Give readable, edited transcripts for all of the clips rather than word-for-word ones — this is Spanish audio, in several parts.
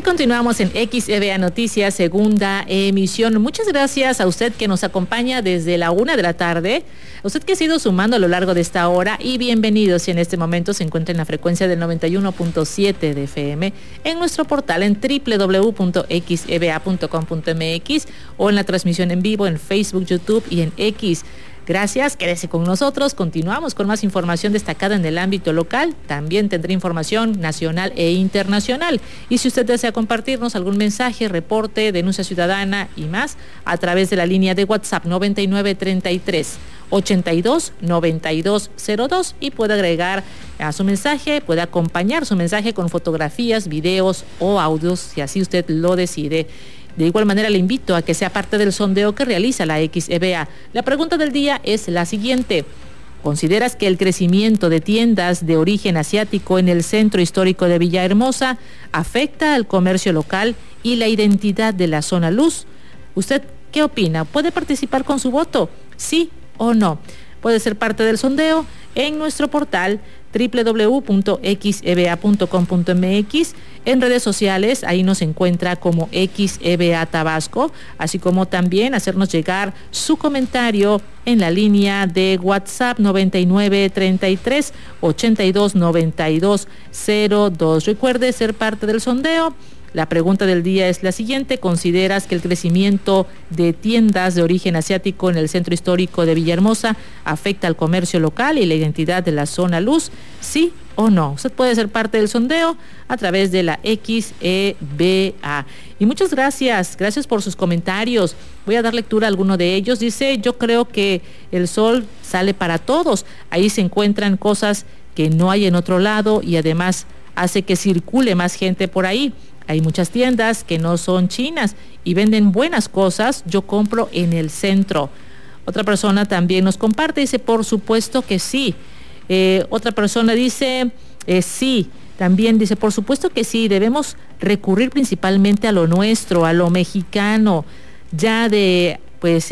continuamos en XEVA Noticias, segunda emisión. Muchas gracias a usted que nos acompaña desde la 1 de la tarde, a usted que ha sido sumando a lo largo de esta hora, y bienvenidos si en este momento se encuentra en la frecuencia del 91.7 de FM, en nuestro portal en www.xeva.com.mx o en la transmisión en vivo en Facebook, YouTube y en X. Gracias, quédese con nosotros. Continuamos con más información destacada en el ámbito local. También tendré información nacional e internacional. Y si usted desea compartirnos algún mensaje, reporte, denuncia ciudadana y más, a través de la línea de WhatsApp 9933-829202 y puede agregar a su mensaje, puede acompañar su mensaje con fotografías, videos o audios, si así usted lo decide. De igual manera, le invito a que sea parte del sondeo que realiza la XEVA. La pregunta del día es la siguiente. ¿Consideras que el crecimiento de tiendas de origen asiático en el centro histórico de Villahermosa afecta al comercio local y la identidad de la zona luz? ¿Usted qué opina? ¿Puede participar con su voto? ¿Sí o no? Puede ser parte del sondeo en nuestro portal www.xeva.com.mx, en redes sociales, ahí nos encuentra como XEVA Tabasco, así como también hacernos llegar su comentario en la línea de WhatsApp 9933-829202. Recuerde ser parte del sondeo. La pregunta del día es la siguiente. ¿Consideras que el crecimiento de tiendas de origen asiático en el centro histórico de Villahermosa afecta al comercio local y la identidad de la zona luz? ¿Sí o no? Usted puede ser parte del sondeo a través de la XEVA. Y muchas gracias por sus comentarios. Voy a dar lectura a alguno de ellos. Dice, yo creo que el sol sale para todos. Ahí se encuentran cosas que no hay en otro lado y además hace que circule más gente por ahí. Hay muchas tiendas que no son chinas y venden buenas cosas. Yo compro en el centro. Otra persona también nos comparte, dice, por supuesto que sí. Otra persona dice, sí. También dice, por supuesto que sí, debemos recurrir principalmente a lo nuestro, a lo mexicano. Ya de, pues,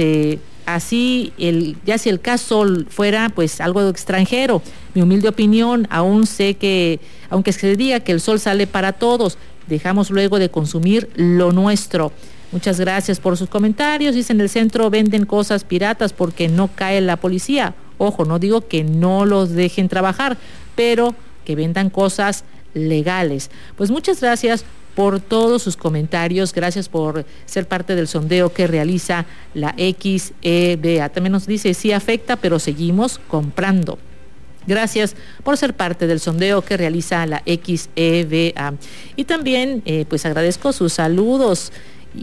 así, ya si el caso fuera, pues, algo extranjero. Mi humilde opinión, aún sé que, aunque se diga que el sol sale para todos, dejamos luego de consumir lo nuestro. Muchas gracias por sus comentarios. Dicen, en el centro venden cosas piratas porque no cae la policía. Ojo, no digo que no los dejen trabajar, pero que vendan cosas legales. Pues muchas gracias por todos sus comentarios. Gracias por ser parte del sondeo que realiza la XEVA. También nos dice, sí afecta, pero seguimos comprando. Gracias por ser parte del sondeo que realiza la XEVA. Y también, pues agradezco sus saludos.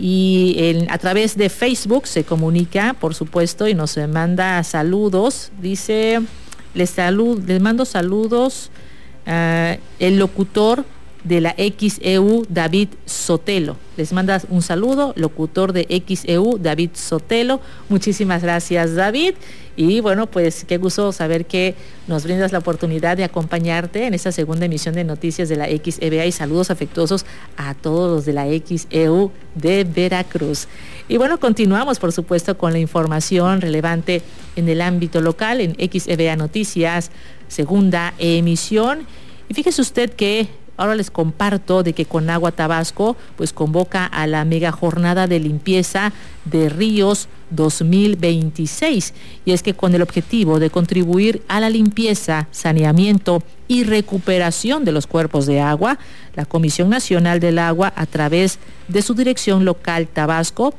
Y a través de Facebook se comunica, por supuesto, y nos manda saludos. Dice, les mando saludos el locutor de la XEU, David Sotelo. Les manda un saludo, locutor de XEU, David Sotelo. Muchísimas gracias, David. Y bueno, pues qué gusto saber que nos brindas la oportunidad de acompañarte en esta segunda emisión de noticias de la XEVA, y saludos afectuosos a todos los de la XEU de Veracruz. Y bueno, continuamos por supuesto con la información relevante en el ámbito local en XEVA Noticias, segunda emisión. Y fíjese usted que ahora les comparto de que Conagua Tabasco pues convoca a la mega jornada de limpieza de ríos 2026, y es que con el objetivo de contribuir a la limpieza, saneamiento y recuperación de los cuerpos de agua, la Comisión Nacional del Agua, a través de su dirección local Tabasco,